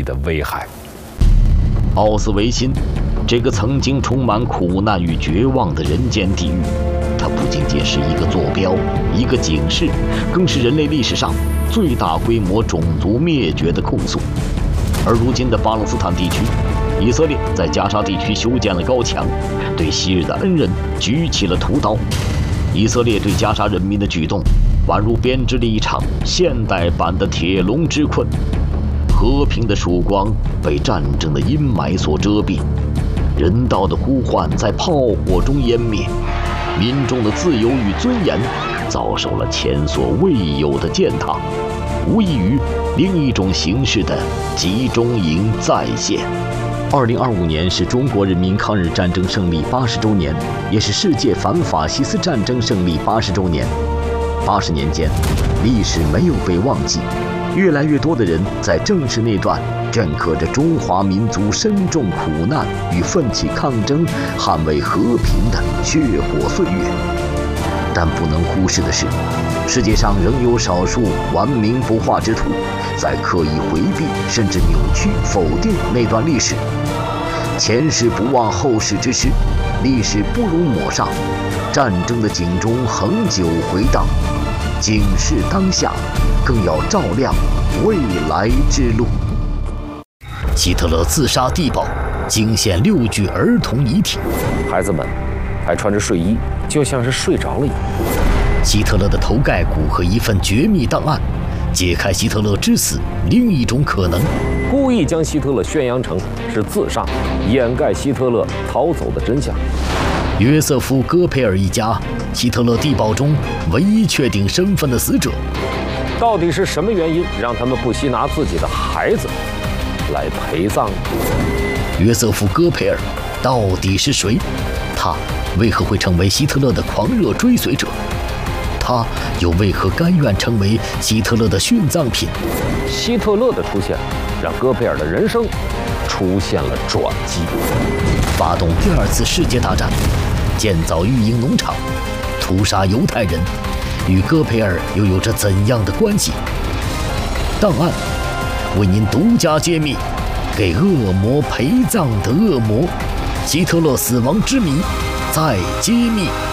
义的危害。 奥斯维辛，这个曾经充满苦难与绝望的人间地狱，它不仅仅是一个坐标、一个警示，更是人类历史上最大规模种族灭绝的控诉。而如今的巴勒斯坦地区，以色列在加沙地区修建了高墙，对昔日的恩人举起了屠刀。以色列对加沙人民的举动，宛如编织了一场现代版的铁笼之困。和平的曙光被战争的阴霾所遮蔽，人道的呼唤在炮火中湮灭，民众的自由与尊严遭受了前所未有的践踏，无异于另一种形式的集中营再现。2025年是中国人民抗日战争胜利80周年，也是世界反法西斯战争胜利80周年。80年间，历史没有被忘记，越来越多的人在正视那段镌刻着中华民族深重苦难与奋起抗争、捍卫和平的血火岁月。但不能忽视的是，世界上仍有少数顽冥不化之徒，在刻意回避甚至扭曲否定那段历史。前事不忘后事之师，历史不容抹煞，战争的警钟恒久回荡，警示当下，更要照亮未来之路。希特勒自杀地堡惊现6具儿童遗体， 孩子们还穿着睡衣，就像是睡着了一样。 希特勒的头盖骨和一份绝密档案，解开希特勒之死另一种可能。 故意将希特勒宣扬成是自杀，掩盖希特勒逃走的真相。 约瑟夫·戈培尔一家，希特勒地堡中唯一确定身份的死者。 到底是什么原因让他们不惜拿自己的孩子来陪葬？ 约瑟夫·戈培尔到底是谁？他为何会成为希特勒的狂热追随者？他又为何甘愿成为希特勒的殉葬品？ 希特勒的出现，让戈培尔的人生出现了转机。 发动第2次世界大战，建造育婴农场，屠杀犹太人，与戈培尔又有着怎样的关系？档案为您独家揭秘，给恶魔陪葬的恶魔，希特勒死亡之谜再揭秘。